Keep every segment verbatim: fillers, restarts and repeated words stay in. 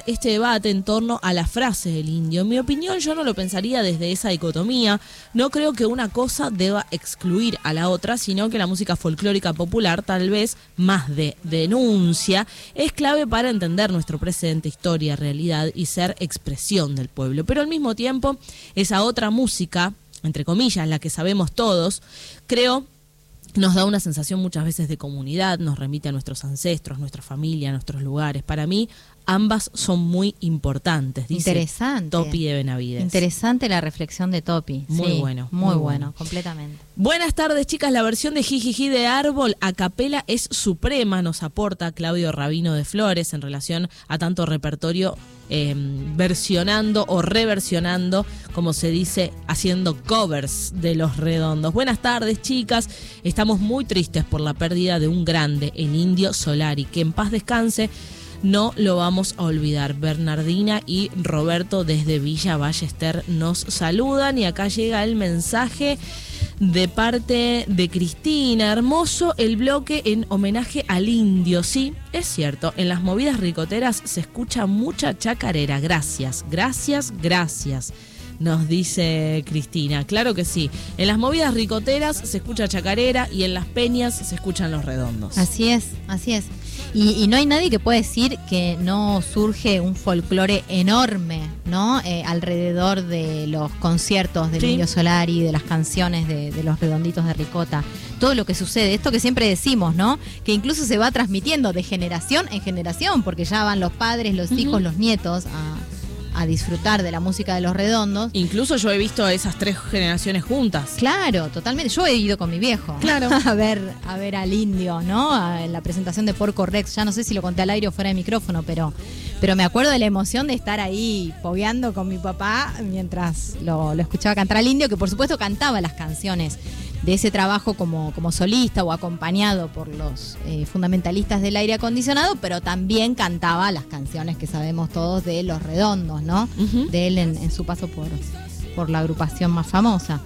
este debate en torno a la frase del indio. En mi opinión, yo no lo pensaría desde esa dicotomía. No creo que una cosa deba excluir a la otra, sino que la música folclórica popular, tal vez más de denuncia, es clave para entender nuestro presente, historia, realidad y ser expresión del pueblo. Pero al mismo tiempo, esa otra música, entre comillas, la que sabemos todos, creo nos da una sensación muchas veces de comunidad, nos remite a nuestros ancestros, nuestra familia, a nuestros lugares. Para mí, ambas son muy importantes, dice Interesante. Topi de Benavides. Interesante la reflexión de Topi. Muy sí, bueno. Muy, muy bueno, bueno, completamente. Buenas tardes, chicas. La versión de Jijiji de Árbol a capela es suprema, nos aporta Claudio Rabino de Flores en relación a tanto repertorio eh, versionando o reversionando, como se dice, haciendo covers de Los Redondos. Buenas tardes, chicas. Estamos muy tristes por la pérdida de un grande, el Indio Solari. Que en paz descanse. No lo vamos a olvidar. Bernardina y Roberto desde Villa Ballester nos saludan y acá llega el mensaje de parte de Cristina. Hermoso el bloque en homenaje al indio. Sí, es cierto, en las movidas ricoteras se escucha mucha chacarera. Gracias, gracias, gracias. Nos dice Cristina. Claro que sí. En las movidas ricoteras se escucha chacarera y en las peñas se escuchan Los Redondos. Así es, así es. Y, y no hay nadie que pueda decir que no surge un folclore enorme, ¿no? Eh, alrededor de los conciertos del sí. Indio Solari, de las canciones de, de Los Redonditos de Ricota. Todo lo que sucede, esto que siempre decimos, ¿no? Que incluso se va transmitiendo de generación en generación, porque ya van los padres, los hijos, uh-huh. los nietos a... a disfrutar de la música de Los Redondos. Incluso yo he visto a esas tres generaciones juntas. Claro, totalmente. Yo he ido con mi viejo claro. a ver a ver al indio, ¿no? A, en la presentación de Porco Rex. Ya no sé si lo conté al aire o fuera de micrófono, pero, pero me acuerdo de la emoción de estar ahí pogueando con mi papá mientras lo, lo escuchaba cantar al indio, que por supuesto cantaba las canciones de ese trabajo como, como solista o acompañado por los eh, fundamentalistas del aire acondicionado, pero también cantaba las canciones que sabemos todos de Los Redondos, ¿no? Uh-huh. De él en, en su paso por, por la agrupación más famosa.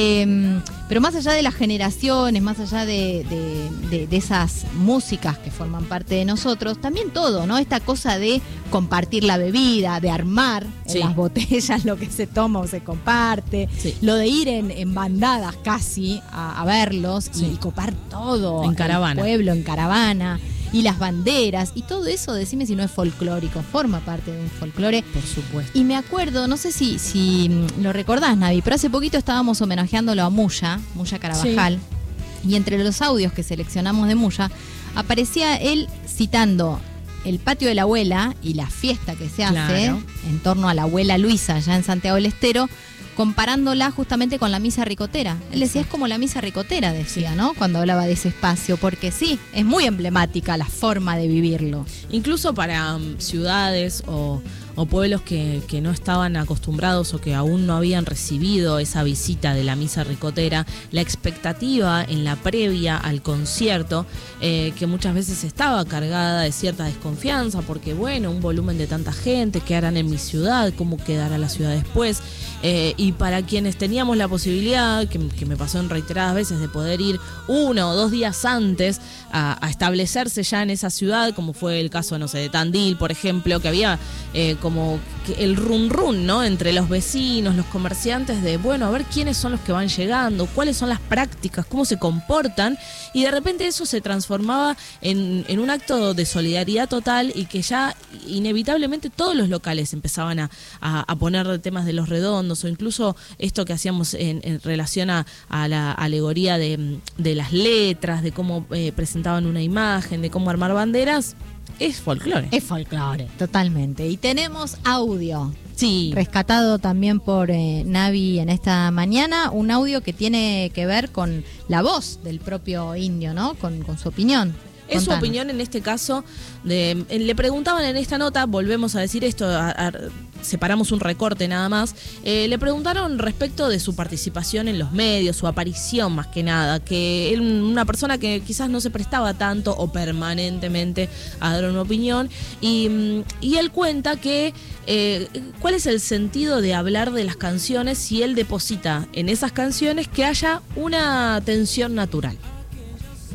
Eh, pero más allá de las generaciones, más allá de, de, de, de esas músicas que forman parte de nosotros, también todo, ¿no? Esta cosa de compartir la bebida, de armar sí. en las botellas lo que se toma o se comparte, sí. lo de ir en, en bandadas casi a, a verlos sí. y, y copar todo, en caravana. El pueblo en caravana. Y las banderas, y todo eso, decime si no es folclórico, forma parte de un folclore. Por supuesto. Y me acuerdo, no sé si, si lo recordás, Navi, pero hace poquito estábamos homenajeándolo a Muya, Muya Carabajal, sí. y entre los audios que seleccionamos de Muya, aparecía él citando el patio de la abuela y la fiesta que se hace claro. en torno a la abuela Luisa, allá en Santiago del Estero, comparándola justamente con la misa ricotera. Él decía, es como la misa ricotera, decía, ¿no? Cuando hablaba de ese espacio, porque sí, es muy emblemática la forma de vivirlo. Incluso para um, ciudades o, o pueblos que, que no estaban acostumbrados o que aún no habían recibido esa visita de la misa ricotera, la expectativa en la previa al concierto, eh, que muchas veces estaba cargada de cierta desconfianza, porque bueno, un volumen de tanta gente, ¿qué harán en mi ciudad? ¿Cómo quedará la ciudad después? Eh, y para quienes teníamos la posibilidad, que, que me pasó en reiteradas veces, de poder ir uno o dos días antes a, a establecerse ya en esa ciudad, como fue el caso, no sé, de Tandil, por ejemplo, que había eh, como que el run run, ¿no? Entre los vecinos, los comerciantes, de bueno, a ver quiénes son los que van llegando, cuáles son las prácticas, cómo se comportan, y de repente eso se transformaba en, en un acto de solidaridad total, y que ya inevitablemente todos los locales empezaban a, a, a poner temas de Los Redondos, o incluso esto que hacíamos en, en relación a, a la alegoría de, de las letras, de cómo eh, presentaban una imagen, de cómo armar banderas. Es folclore. Es folclore, totalmente. Y tenemos audio. Sí. Rescatado también por eh, Navi en esta mañana, un audio que tiene que ver con la voz del propio indio, ¿no? Con, con su opinión. Es Contanos. Su opinión en este caso. De, le preguntaban en esta nota, volvemos a decir esto, a, a, separamos un recorte nada más, eh, le preguntaron respecto de su participación en los medios, su aparición más que nada, que él, una persona que quizás no se prestaba tanto o permanentemente a dar una opinión, y, y él cuenta que eh, cuál es el sentido de hablar de las canciones si él deposita en esas canciones que haya una tensión natural.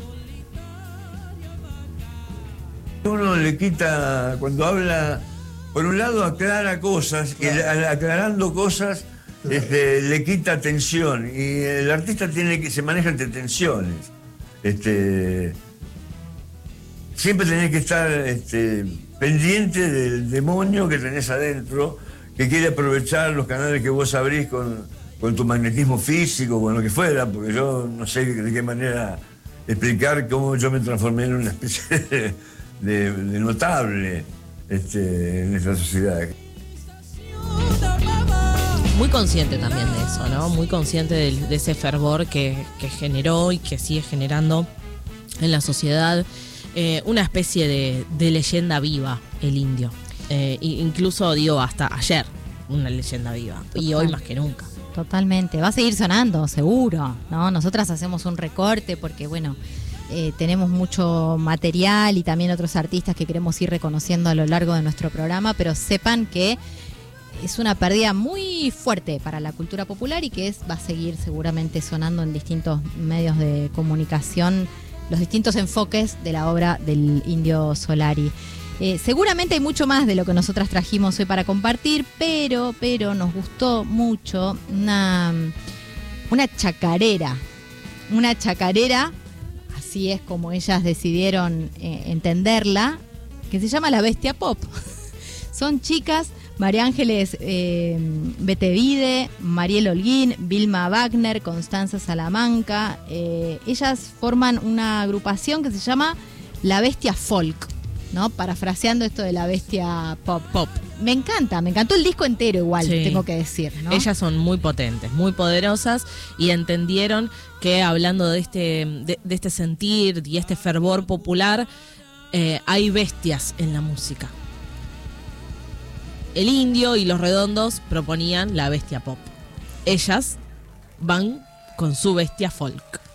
Uno le quita, cuando habla, por un lado aclara cosas, y al- aclarando cosas este, le quita tensión, y el artista tiene que se maneja entre tensiones. Este, siempre tenés que estar este, pendiente del demonio que tenés adentro, que quiere aprovechar los canales que vos abrís con, con tu magnetismo físico, con lo que fuera, porque yo no sé de qué manera explicar cómo yo me transformé en una especie de, de- de notable este, en esta sociedad. Muy consciente también de eso, ¿no? Muy consciente de, de ese fervor que, que generó y que sigue generando en la sociedad. Eh, una especie de, de leyenda viva, el indio. Eh, incluso, digo, hasta ayer, una leyenda viva. Y hoy más que nunca. Totalmente, va a seguir sonando, seguro, ¿no? Nosotras hacemos un recorte porque, bueno, eh, tenemos mucho material y también otros artistas que queremos ir reconociendo a lo largo de nuestro programa, pero sepan que es una pérdida muy fuerte para la cultura popular y que es, va a seguir seguramente sonando en distintos medios de comunicación, los distintos enfoques de la obra del Indio Solari. Eh, seguramente hay mucho más de lo que nosotras trajimos hoy para compartir, pero, pero nos gustó mucho una, una chacarera, una chacarera, así es como ellas decidieron eh, entenderla, que se llama La Bestia Pop. Son chicas, María Ángeles eh, Betevide, Mariel Holguín, Vilma Wagner, Constanza Salamanca. Eh, ellas forman una agrupación que se llama La Bestia Folk, ¿no? Parafraseando esto de La Bestia Pop. Pop. Me encanta, me encantó el disco entero igual, Sí. tengo que decir, ¿no? Ellas son muy potentes, muy poderosas y entendieron que hablando de este, de, de este sentir y este fervor popular, eh, hay bestias en la música. El Indio y Los Redondos proponían la bestia pop. Ellas van con su bestia folk.